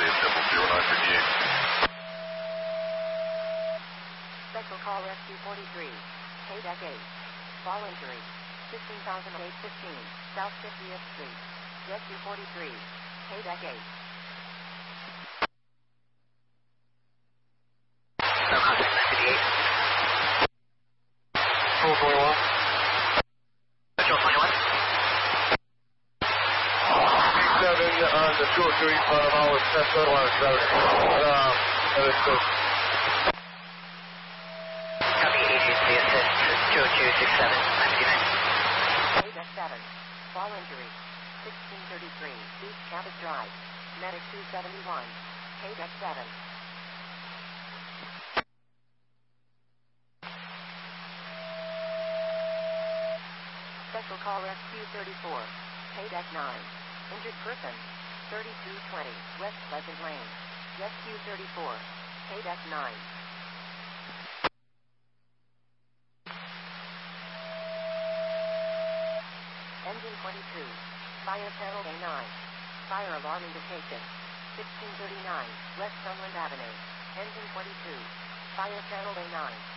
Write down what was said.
Special call Rescue 43. KDEC 8. Fall injury. 15,815. South 50th Street. Rescue 43. KDEC 8. No contact, 958. 441. Control 21. 7 on the 235 hours, 10 1 7. Copy, agency assist, 20267, 959. KDEC 7. Fall injury. 1633. East Campus Drive. Medic 271. KDEC 7. Special call Rescue 34. KDEC 9. Injured person. 3220 West Pleasant Lane. Rescue 34. KDEC 9. Engine 22. Fire panel A9. Fire alarm indication. 1639 West Sunland Avenue. Engine 22. Fire panel A9.